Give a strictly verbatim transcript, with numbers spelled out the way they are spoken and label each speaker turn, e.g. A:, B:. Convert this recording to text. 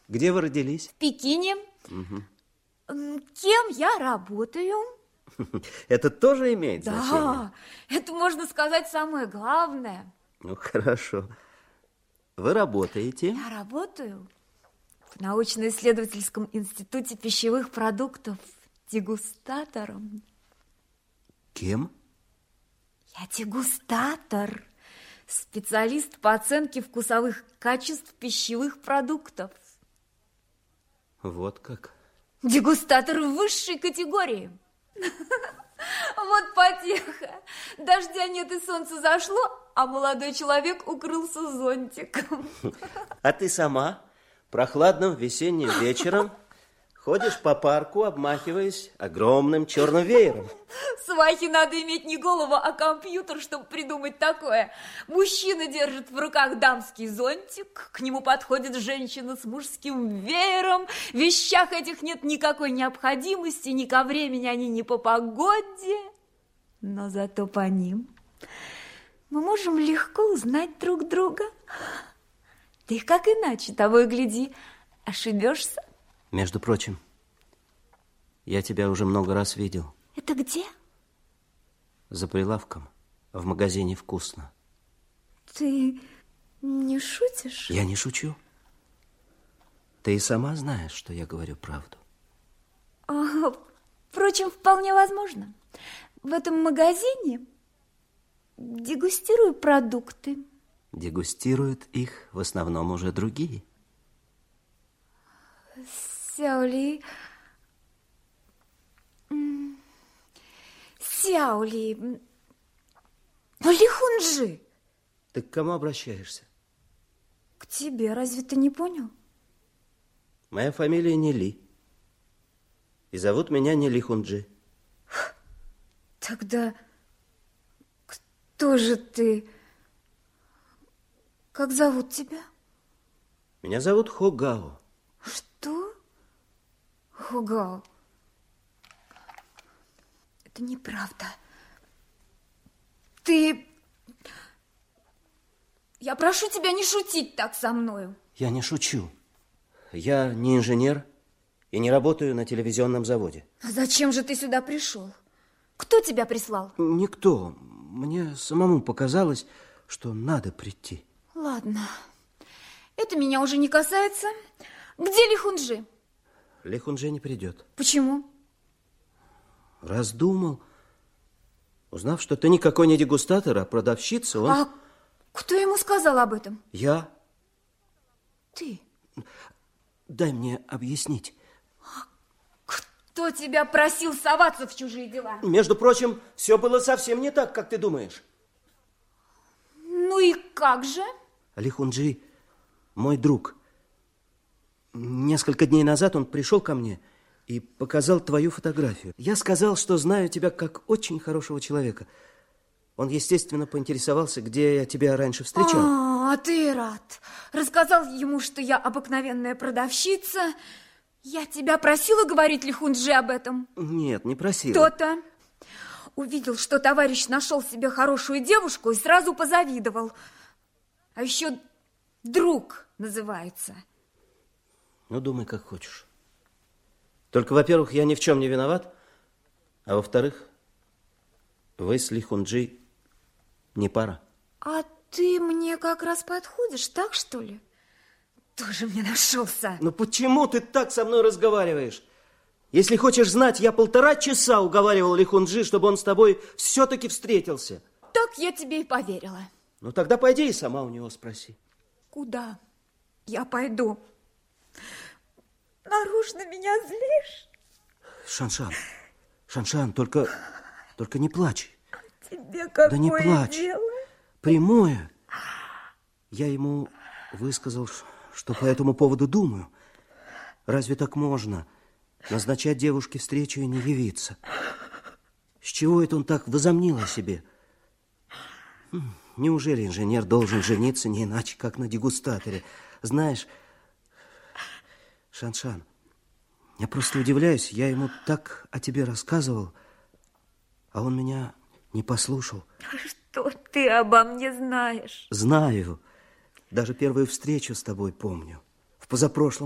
A: Где вы родились?
B: В Пекине.
A: Угу.
B: Кем я работаю?
A: Это тоже имеет
B: да,
A: значение?
B: Да, это, можно сказать, самое главное.
A: Ну, хорошо. Вы работаете?
B: Я работаю в научно-исследовательском институте пищевых продуктов дегустатором.
A: Кем?
B: Я дегустатор, специалист по оценке вкусовых качеств пищевых продуктов.
A: Вот как?
B: Дегустатор высшей категории. Вот потеха. Дождя нет и солнце зашло, а молодой человек укрылся зонтиком.
A: А ты сама прохладным весенним вечером ходишь по парку, обмахиваясь огромным черным веером.
B: Свахе надо иметь не голову, а компьютер, чтобы придумать такое. Мужчина держит в руках дамский зонтик, к нему подходит женщина с мужским веером. В вещах этих нет никакой необходимости, ни ко времени они, ни по погоде. Но зато по ним мы можем легко узнать друг друга. Ты как иначе, того и гляди, ошибешься.
A: Между прочим, я тебя уже много раз видел.
B: Это где?
A: За прилавком, в магазине «Вкусно».
B: Ты не шутишь?
A: Я не шучу. Ты и сама знаешь, что я говорю правду.
B: А, впрочем, вполне возможно. В этом магазине дегустирую продукты.
A: Дегустируют их в основном уже другие.
B: Сяоли... Сяоли... Лихунжи.
A: Ты к кому обращаешься?
B: К тебе, разве ты не понял?
A: Моя фамилия не Ли. И зовут меня не Лихунжи.
B: Тогда кто же ты? Как зовут тебя?
A: Меня зовут Хогао.
B: Что? Хогао. Это неправда. Ты... Я прошу тебя не шутить так со мною.
A: Я не шучу. Я не инженер и не работаю на телевизионном заводе.
B: А зачем же ты сюда пришел? Кто тебя прислал?
A: Никто. Мне самому показалось, что надо прийти.
B: Ладно. Это меня уже не касается. Где Лихунжи?
A: Лихунжи не придет.
B: Почему?
A: Раздумал. Узнав, что ты никакой не дегустатор, а продавщица, он...
B: А кто ему сказал об этом?
A: Я.
B: Ты?
A: Дай мне объяснить.
B: Кто тебя просил соваться в чужие дела?
A: Между прочим, все было совсем не так, как ты думаешь.
B: Ну и как же?
A: Лихунжи мой друг. Несколько дней назад он пришел ко мне и показал твою фотографию. Я сказал, что знаю тебя как очень хорошего человека. Он, естественно, поинтересовался, где я тебя раньше встречал.
B: А, а ты рад. Рассказал ему, что я обыкновенная продавщица. Я тебя просила говорить Лихунжи об этом?
A: Нет, не просила.
B: То-то. Увидел, что товарищ нашел себе хорошую девушку и сразу позавидовал. А еще друг называется.
A: Ну, думай, как хочешь. Только, во-первых, я ни в чем не виноват, а во-вторых, вы с Лихунжи не пара.
B: А ты мне как раз подходишь, так что ли? Тоже мне нашелся.
A: Ну, почему ты так со мной разговариваешь? Если хочешь знать, я полтора часа уговаривал Лихунжи, чтобы он с тобой все-таки встретился.
B: Так я тебе и поверила.
A: Ну, тогда пойди и сама у него спроси.
B: Куда я пойду? Нарочно меня злишь?
A: Шаншан, Шаншан, только, только не плачь.
B: Тебе какое
A: да не плачь.
B: Дело?
A: Прямое. Я ему высказал, что по этому поводу думаю. Разве так можно назначать девушке встречу и не явиться? С чего это он так возомнил о себе? Неужели инженер должен жениться не иначе, как на дегустаторе? Знаешь, Шаншан, я просто удивляюсь, я ему так о тебе рассказывал, а он меня не послушал.
B: Что ты обо мне знаешь?
A: Знаю. Даже первую встречу с тобой помню. В позапрошлом